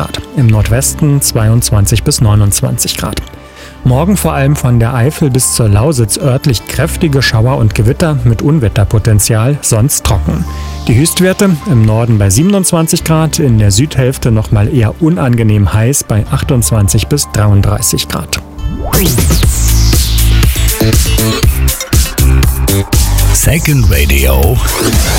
Grad. Im Nordwesten 22 bis 29 Grad. Morgen vor allem von der Eifel bis zur Lausitz örtlich kräftige Schauer und Gewitter mit Unwetterpotenzial, sonst trocken. Die Höchstwerte im Norden bei 27 Grad, in der Südhälfte nochmal eher unangenehm heiß bei 28 bis 33 Grad. Second Radio